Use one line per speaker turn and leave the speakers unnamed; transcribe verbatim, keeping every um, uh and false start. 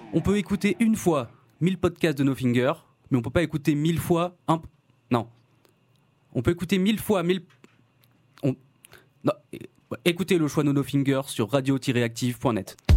On peut écouter une fois mille podcasts de No Finger, mais on peut pas écouter mille fois un... Non. On peut écouter mille fois mille... On... Non. Écoutez le choix de No Finger sur radio tiret active point net.